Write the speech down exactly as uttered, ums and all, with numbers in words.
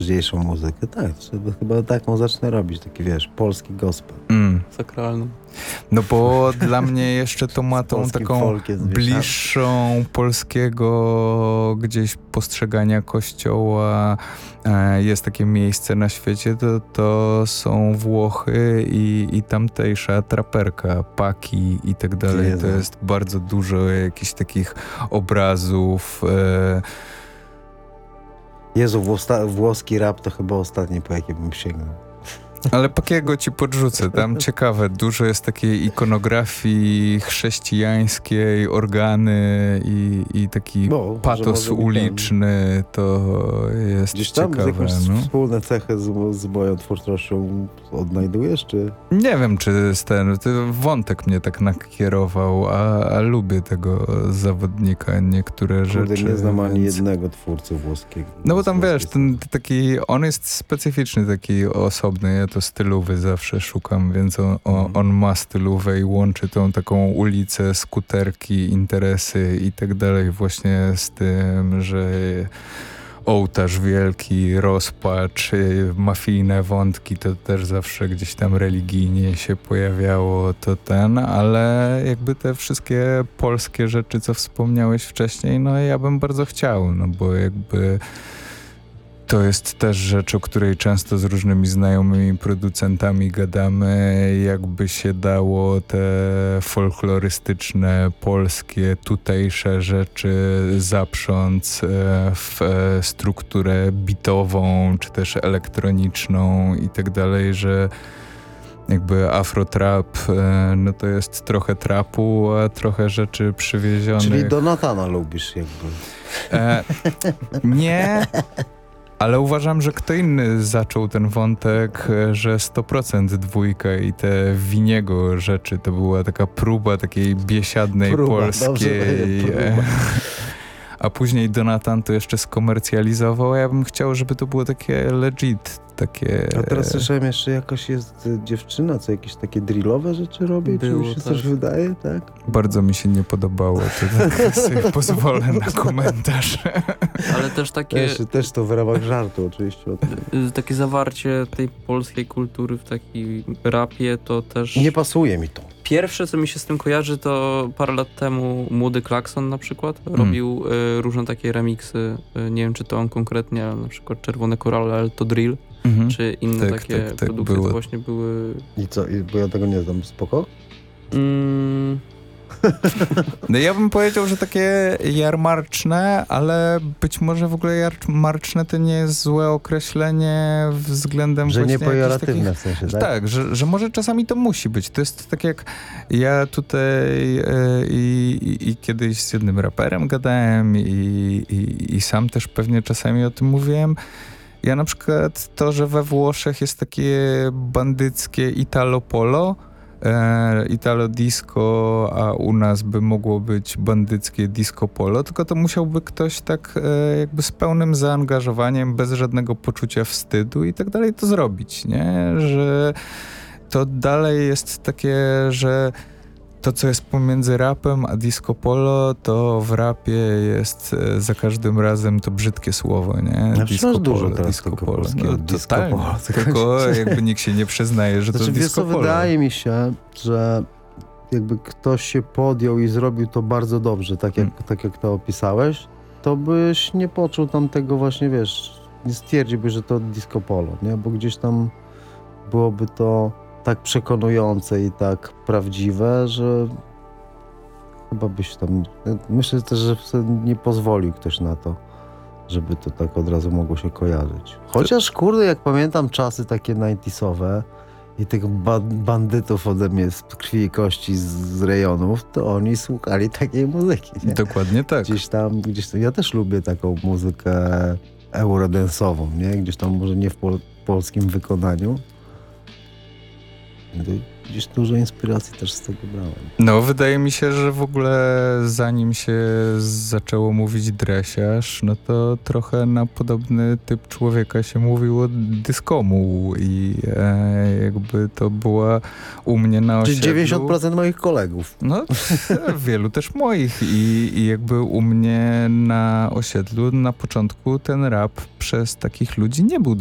Dzisiejszą muzykę, tak. Trzeba, chyba taką zacznę robić, taki wiesz, polski gospel. Mm. Sakralną. No bo dla mnie jeszcze to ma Z tą polskim taką folkiem zmieszane. bliższą polskiego gdzieś postrzegania kościoła. E, jest takie miejsce na świecie, to, to są Włochy i, i tamtejsza traperka, paki i tak dalej. Jezu. To jest bardzo dużo jakichś takich obrazów. E, Jezu, włosta- włoski rap to chyba ostatni, po jakim bym sięgnął. Ale Pakiego ci podrzucę, tam ciekawe, dużo jest takiej ikonografii chrześcijańskiej, organy i, i taki No, patos że może być uliczny, to jest Gdzieś tam ciekawe. jakąś No. wspólne cechy z, z moją twórczością odnajdujesz, czy? Nie wiem, czy jest ten, ten wątek mnie tak nakierował, a, a lubię tego zawodnika, niektóre Kurde, rzeczy. nie znam ani więc- jednego twórcy włoskiego. No bo tam Włoskiej wiesz, ten taki, on jest specyficzny, taki osobny, ja to stylowy zawsze szukam, więc on, on, Mhm. on ma stylówę i łączy tą taką ulicę, skuterki, interesy i tak dalej właśnie z tym, że ołtarz wielki, rozpacz, y, mafijne wątki, to też zawsze gdzieś tam religijnie się pojawiało, to ten, ale jakby te wszystkie polskie rzeczy, co wspomniałeś wcześniej, no ja bym bardzo chciał, no bo jakby to jest też rzecz, o której często z różnymi znajomymi producentami gadamy, jakby się dało te folklorystyczne, polskie, tutejsze rzeczy zaprząc e, w e, strukturę bitową, czy też elektroniczną i tak dalej, że jakby afrotrap, e, no to jest trochę trapu, a trochę rzeczy przywiezionych. Czyli Donatana lubisz jakby. E, nie, ale uważam, że kto inny zaczął ten wątek, e, że sto procent dwójka i te Winiego rzeczy to była taka próba takiej biesiadnej Próba, dobrze, polskiej. próba. E, a później Donatan to jeszcze skomercjalizował, a ja bym chciał, żeby to było takie legit, takie... A teraz słyszałem jeszcze jakaś jest y, dziewczyna, co jakieś takie drillowe rzeczy robi? Czy Było, mi się tak. coś wydaje, tak? Bardzo mi się nie podobało, to tak sobie pozwolę na komentarz. Ale też takie, Też, też to w ramach żartu oczywiście. o tym. y, takie zawarcie tej polskiej kultury w takim rapie to też... Nie pasuje mi to. Pierwsze, co mi się z tym kojarzy, to parę lat temu Młody Klakson na przykład Mm. robił y, różne takie remiksy. Y, nie wiem, czy to on konkretnie, ale na przykład Czerwone Korale, ale to drill, Mhm. czy inne Tak, takie tak, tak, produkcje, było. to właśnie były... I co? I, bo ja tego nie znam. Spoko? Mm, No ja bym powiedział, że takie jarmarczne, ale być może w ogóle jarmarczne to nie jest złe określenie względem Że właśnie nie jakichś pejoratywne takich... w sensie, Że tak? tak, że, że może czasami to musi być. To jest tak jak ja tutaj e, i, i, i kiedyś z jednym raperem gadałem i, i, i sam też pewnie czasami o tym mówiłem. Ja na przykład to, że we Włoszech jest takie bandyckie Italo Polo, e, Italo Disco, a u nas by mogło być bandyckie Disco Polo, tylko to musiałby ktoś tak e, jakby z pełnym zaangażowaniem, bez żadnego poczucia wstydu i tak dalej to zrobić, nie? Że to dalej jest takie, że to, co jest pomiędzy rapem a disco polo, to w rapie jest e, za każdym razem to brzydkie słowo, nie? No przecież dużo teraz disco tylko polo. polskiego No, disco totalnie. polo. Tylko jakby nikt się nie przyznaje, że Znaczy, to wiesz disco co, polo. wydaje mi się, że jakby ktoś się podjął i zrobił to bardzo dobrze, tak jak, Mm. tak jak to opisałeś, to byś nie poczuł tam tego właśnie, wiesz, nie stwierdziłbyś, że to disco polo, nie? Bo gdzieś tam byłoby to tak przekonujące i tak prawdziwe, że chyba byś tam... Myślę też, że wtedy nie pozwolił ktoś na to, żeby to tak od razu mogło się kojarzyć. Chociaż, kurde, jak pamiętam czasy takie dziewięćdziesiąte i tych ba- bandytów ode mnie z krwi i kości z, z rejonów, to oni słuchali takiej muzyki, nie? Dokładnie tak. Gdzieś tam, gdzieś tam, ja też lubię taką muzykę eurodensową, nie? Gdzieś tam może nie w pol- polskim wykonaniu. gdzieś dużo inspiracji też z tego brałem. No, wydaje mi się, że w ogóle zanim się zaczęło mówić dresiarz, no to trochę na podobny typ człowieka się mówiło dyskomu i e, jakby to była u mnie na Czyli osiedlu... dziewięćdziesiąt procent moich kolegów. No, wielu też moich i, i jakby u mnie na osiedlu na początku ten rap przez takich ludzi nie był